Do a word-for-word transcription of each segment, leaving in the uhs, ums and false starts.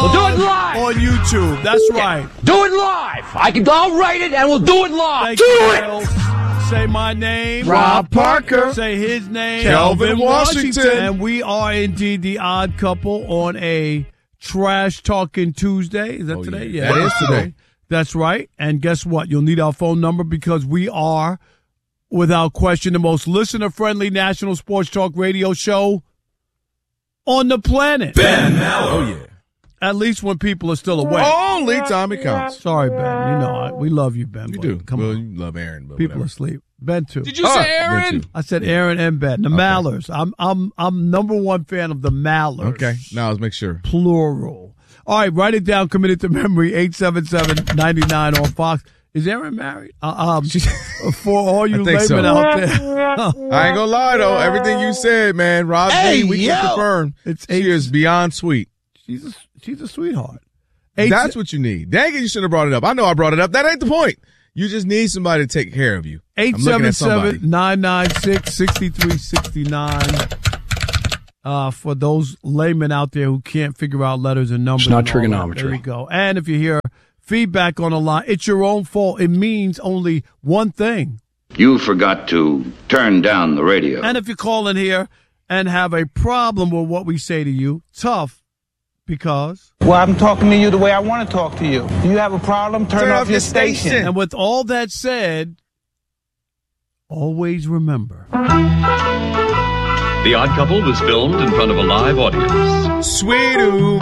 We'll do it live. On YouTube. That's right. Do it live. I can, I'll write it and we'll do it live. Thank do you, it. Will. Say my name. Rob Parker. Say his name. Kelvin Washington. And we are indeed the Odd Couple on a Trash Talking Tuesday. Is that oh, today? Yeah, Yeah, that is today. That's right. And guess what? You'll need our phone number because we are, without question, the most listener-friendly national sports talk radio show on the planet. Ben Maller. Oh, yeah. At least when people are still awake. Only time it counts. Sorry, Ben. You know, I, we love you, Ben. You but do. Come well, on. you love Aaron, but People whatever. are asleep. Ben, too. Did you Oh, say Ben, Aaron? too. I said Aaron and Ben. The Okay. Mallers. I'm I'm I'm number one fan of the Mallers. Okay, now let's make sure. Plural. All right, write it down. Commit it to memory. eight seven seven, nine nine on Fox. Is Aaron married? Uh, um, for all you I think laymen so. out there. I ain't gonna lie, though. Everything you said, man, Rob Hey, G, we yo. can confirm. It's she eight- is beyond sweet. she's a, she's a sweetheart. Eight That's what you need. Dang it, you shouldn't have brought it up. I know I brought it up. That ain't the point. You just need somebody to take care of you. eight I'm looking seven at somebody. seven, nine nine six, six three six nine. Uh, for those laymen out there who can't figure out letters and numbers. It's not and all that. trigonometry. There you go. And if you hear feedback on the line, it's your own fault. It means only one thing. You forgot to turn down the radio. And if you call in here and have a problem with what we say to you, tough, because. Well, I'm talking to you the way I want to talk to you. You have a problem, turn, off your station. And with all that said, always remember. The Odd Couple was filmed in front of a live audience. Sweet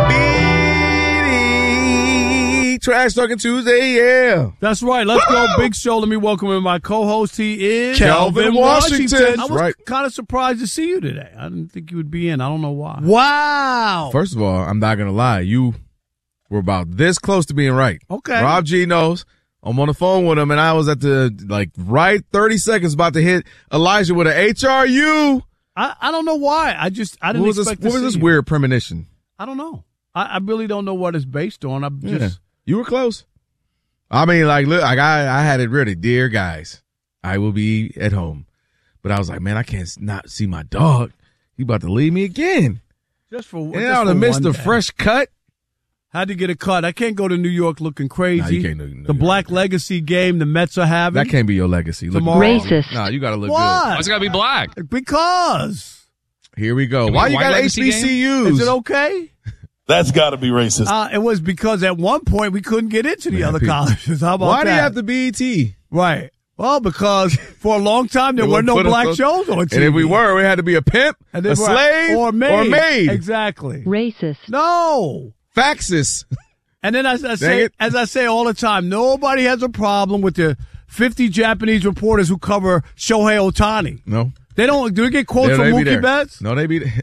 Beanie. Trash Talking Tuesday, yeah. That's right. Let's go. Big show. Let me welcome in my co-host. He is Kelvin Washington. I was Right. kind of surprised to see you today. I didn't think you would be in. I don't know why. Wow. First of all, I'm not going to lie. You were about this close to being right. Okay. Rob G knows. I'm on the phone with him, and I was at the, like, right thirty seconds about to hit Elijah with an H R U. I, I don't know why. I just I didn't What was this, expect what to was see this you. weird premonition? I don't know. I, I really don't know what it's based on. I'm just Yeah. You were close. I mean, like, look, like I, I had it ready. Dear guys, I will be at home. But I was like, man, I can't not see my dog. He about to leave me again. just for And just out for of the midst one of day. fresh cut. Had to get a cut. I can't go to New York looking crazy. Nah, you can't do New the York. Black Legacy game the Mets are having. That can't be your legacy. Look Tomorrow. Racist. Nah, you got to look Why? Why's it gotta be black? Because. good. Here we go. Can we Why you white got legacy H B C Us? Is it okay? That's got to be racist. Uh, it was because at one point we couldn't get into the Man, other people- colleges. How about Why that? do you have to B E T? Right. Well, because for a long time there They were would no put us black on- shows on T V. And if we were, we had to be a pimp, And then a we're- slave, or maid. Or maid. Exactly. Racist. No. Faxes. And then as I say, it. as I say all the time, nobody has a problem with the fifty Japanese reporters who cover Shohei Ohtani. No. They don't. Do we get quotes They- from they be Mookie there. Betts? No, they be there.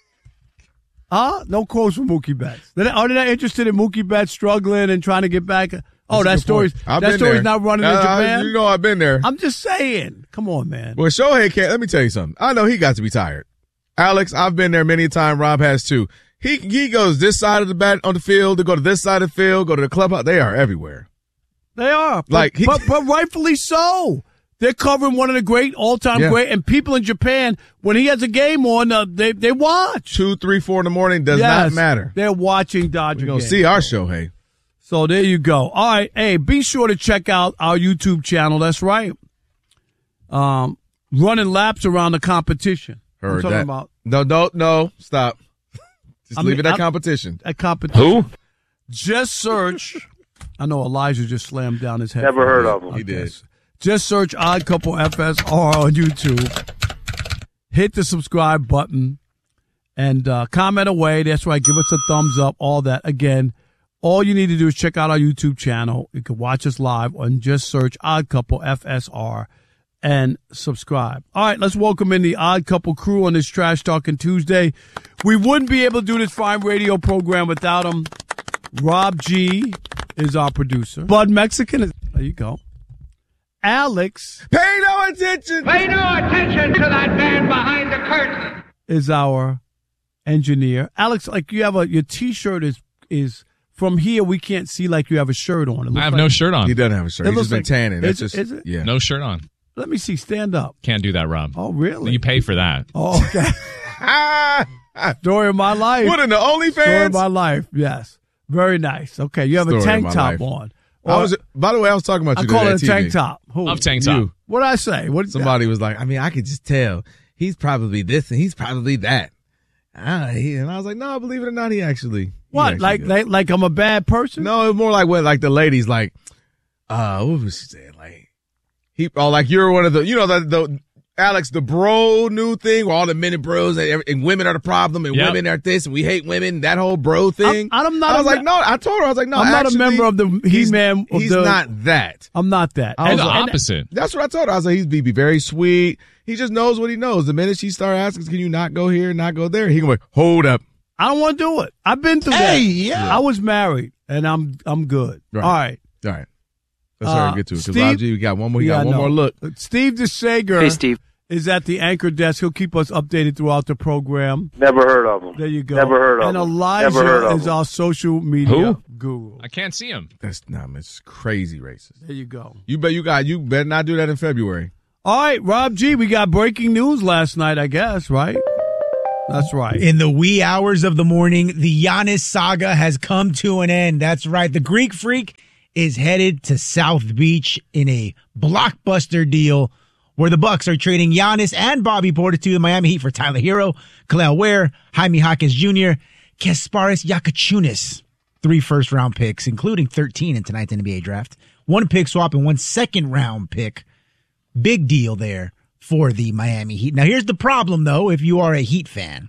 Huh? No quotes from Mookie Betts. They- Are they not interested in Mookie Betts struggling and trying to get back? Oh, that That's a good story's point. I've that been story's there. not running in Uh, Japan. You know I've been there. I'm just saying. Come on, man. Well, Shohei can't. Let me tell you something. I know he got to be tired. Alex, I've been there many a time. Rob has too. He he goes this side of the bat on the field to go to this side of the field, go to the clubhouse. They are everywhere. They are. But, Like, he- but, but rightfully so. They're covering one of the great all-time Yeah. great, and people in Japan, when he has a game on, uh, they they watch. Two, three, four in the morning does Yes, not matter. They're watching Dodger We're gonna games. see our Shohei. So there you go. All right, hey, be sure to check out our YouTube channel. That's right. Um, running laps around the competition. I'm Heard talking that. about No, no, no. Stop. Just I leave mean, it at I'm- competition. a competition. Who? Just search. I know Elijah just slammed down his head. Never heard of him. He did. Just search Odd Couple F S R on YouTube. Hit the subscribe button and uh, comment away. That's right. Give us a thumbs up. All that. Again, all you need to do is check out our YouTube channel. You can watch us live and just search Odd Couple F S R and subscribe. All right, let's welcome in the Odd Couple crew on this Trash Talking Tuesday. We wouldn't be able to do this fine radio program without them. Rob G is our producer. Bud Mexican is, there you go. Alex Pay no attention. Pay no attention to that man behind the curtain. is our engineer. Alex, like you have a, your T-shirt is, is from here. We can't see like you have a shirt on. It looks I have like, no shirt on. He doesn't have a shirt. It He's looks just been like- tanning. That's is, just is it? yeah. No shirt on. Let me see. Stand up. Can't do that, Rob. Oh, really? You pay for that. Oh, okay. Ah, Story of my life. what in the Story of OnlyFans? my life. Yes. Very nice. Okay, you have Story a of tank my top life. on. I was, by the way, I was talking about I you. call today it a at T V. tank top. Who? Love tank top. You. What did I say? What Somebody was like, I mean, I could just tell he's probably this and he's probably that. Ah, he, and I was like, no, believe it or not, he actually. he What? actually Like, good. like, like I'm a bad person? No, it was more like what, like the ladies, like, uh, what was she saying? Like, he, oh, like you're one of the, you know, the, the, Alex, the bro new thing where all the men and bros and, every, and women are the problem and Yep. women are this and we hate women, that whole bro thing. I'm, I'm not. I was a, like, no, I told her, I was like, no, I'm not actually, a member of the he's- He-Man. Of He's the, not that. I'm not that. I And was the like- opposite. That's what I told her. I was like, he's be, be very sweet. He just knows what he knows. The minute she started asking, can you not go here, not go there? He can go, hold up. I don't want to do it. I've been through Hey, that. yeah. I was married, and I'm I'm good. Right. All right. All right. Let's Uh, hurry and get to it. Because Steve- Rob G, we got one more, we Yeah, got I one know. more look. Steve DeSager Hey, Steve. is at the anchor desk. He'll keep us updated throughout the program. Never heard of him. There you go. Never heard of and him. Elijah Never heard of is him. our social media Who? guru. I can't see him. That's not, nah, it's crazy racist. There you go. You bet you got, you better not do that in February. All right, Rob G, we got breaking news last night, I guess, right? That's right. In the wee hours of the morning, the Giannis saga has come to an end. That's right. The Greek Freak is headed to South Beach in a blockbuster deal where the Bucks are trading Giannis and Bobby Portis to the Miami Heat for Tyler Hero, Khalil Ware, Jaime Hawkins Junior, Kasparis Yakachunas. Three first-round picks, including thirteen in tonight's N B A draft. One pick swap and one second-round pick. Big deal there for the Miami Heat. Now, here's the problem, though, if you are a Heat fan,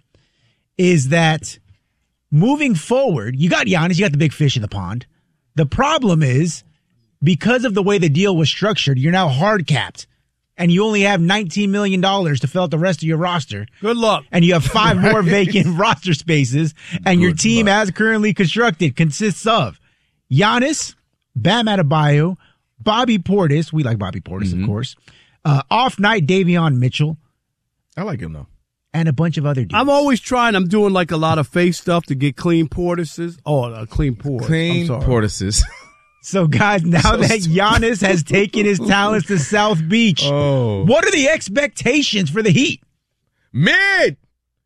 is that moving forward, you got Giannis, you got the big fish in the pond. The problem is, because of the way the deal was structured, you're now hard capped, and you only have nineteen million dollars to fill out the rest of your roster. Good luck. And you have five more vacant roster spaces, and your Good team, luck. as currently constructed, consists of Giannis, Bam Adebayo, Bobby Portis, we like Bobby Portis, Mm-hmm. of course, uh, off-night Davion Mitchell, I like him though. and a bunch of other dudes. I'm always trying. I'm doing like a lot of face stuff to get clean Portises. Oh, uh, clean Portis. Clean I'm sorry. Portises. So, guys, now So that stupid. Giannis has taken his talents to South Beach, Oh. what are the expectations for the Heat? Mid.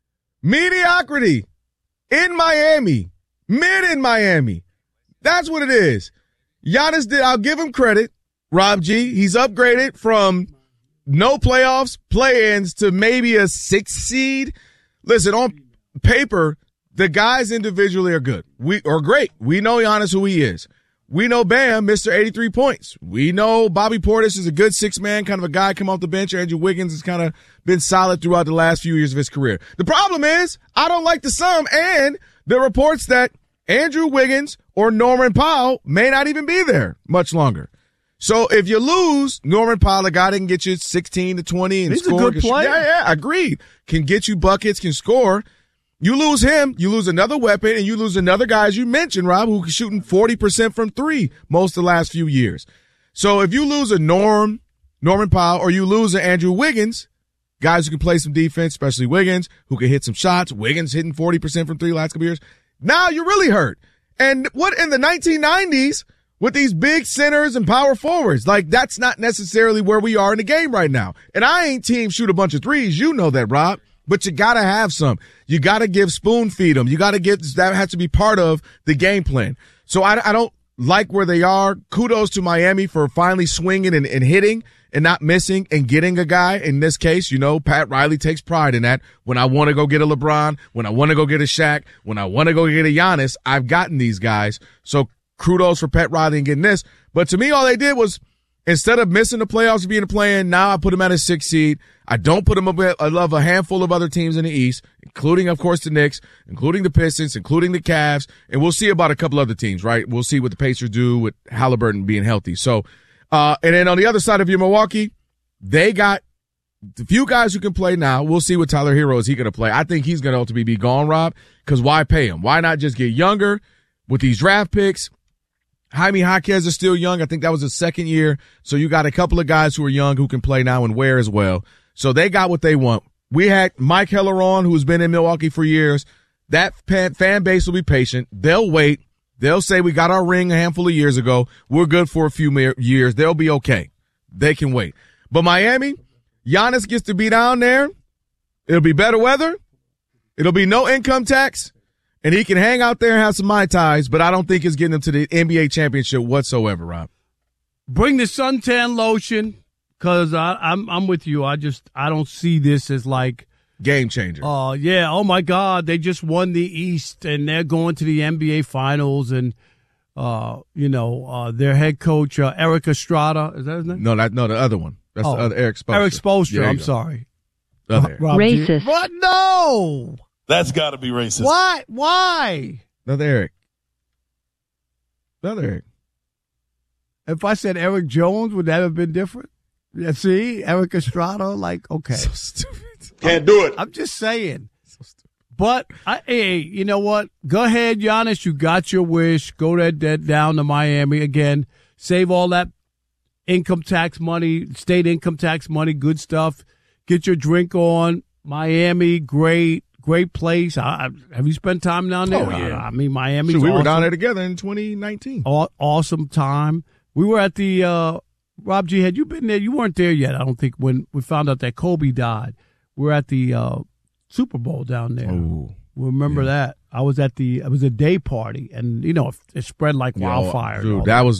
Mediocrity. In Miami. Mid in Miami. That's what it is. Giannis did, I'll give him credit. Rob G, he's upgraded from no playoffs, play-ins to maybe a six seed. Listen, on paper, the guys individually are good. We are great. We know Giannis who he is. We know Bam, Mister eighty-three points. We know Bobby Portis is a good six-man, kind of a guy come off the bench. Andrew Wiggins has kind of been solid throughout the last few years of his career. The problem is, I don't like the sum and the reports that Andrew Wiggins or Norman Powell may not even be there much longer. So if you lose Norman Powell, a guy that can get you sixteen to twenty and He's a score. good player. Yeah, yeah, agreed. Can get you buckets, can score. You lose him, you lose another weapon, and you lose another guy, as you mentioned, Rob, who's shooting forty percent from three most of the last few years. So if you lose a Norm, Norman Powell, or you lose an Andrew Wiggins, guys who can play some defense, especially Wiggins, who can hit some shots. Wiggins hitting forty percent from three last couple years. Now you're really hurt. And what in the nineteen nineties with these big centers and power forwards, like that's not necessarily where we are in the game right now. And I ain't team shoot a bunch of threes. You know that, Rob. But you gotta have some. You gotta give spoon feed them. You gotta get, that has to be part of the game plan. So I, I don't like where they are. Kudos to Miami for finally swinging and, and hitting and not missing and getting a guy. In this case, you know, Pat Riley takes pride in that. When I want to go get a LeBron, when I want to go get a Shaq, when I want to go get a Giannis, I've gotten these guys. So kudos for Pat Riley and getting this. But to me, all they did was, instead of missing the playoffs and being a play-in, now I put him at a six seed. I don't put him above, I love a handful of other teams in the East, including, of course, the Knicks, including the Pistons, including the Cavs, and we'll see about a couple other teams, right? We'll see what the Pacers do with Halliburton being healthy. So, uh, and then on the other side of your Milwaukee, they got the few guys who can play now. We'll see what Tyler Hero is he going to play. I think he's going to ultimately be gone, Rob, because why pay him? Why not just get younger with these draft picks? Jaime Jaquez is still young. I think that was his second year. So you got a couple of guys who are young who can play now and wear as well. So they got what they want. We had Mike Heller on, who's been in Milwaukee for years. That fan base will be patient. They'll wait. They'll say we got our ring a handful of years ago. We're good for a few more years. They'll be okay. They can wait. But Miami, Giannis gets to be down there. It'll be better weather. It'll be no income tax. And he can hang out there and have some Mai Tais, but I don't think it's getting him to the N B A championship whatsoever, Rob. Bring the suntan lotion, because I'm I'm with you. I just I don't see this as like game changer. Oh uh, yeah, oh my God, they just won the East and they're going to the N B A Finals, and uh, you know uh, their head coach uh, Eric Estrada, is that his name? No, that no the other one. That's oh, the other Eric Spoelstra. Eric Spoelstra. Yeah, I'm go. sorry. Other Uh, Eric. Racist. What? No. That's got to be racist. Why? Why? Another Eric. Another Eric. If I said Eric Jones, would that have been different? Yeah, see, Eric Estrada, like, okay. So stupid. Can't do it. I'm just saying. So stupid. But, I, hey, you know what? Go ahead, Giannis. You got your wish. Go that, that down to Miami again. Save all that income tax money, state income tax money, good stuff. Get your drink on. Miami, great. Great place. I, I, have you spent time down there? Oh, yeah. I, I mean, Miami's So we awesome. were down there together in twenty nineteen. Aw- awesome time. We were at the, uh, Rob G, had you been there? You weren't there yet, I don't think, when we found out that Kobe died. We were at the uh, Super Bowl down there. Oh, Remember yeah. that? I was at the, it was a day party, and, you know, it, it spread like Yo, wildfire. and dude, all that was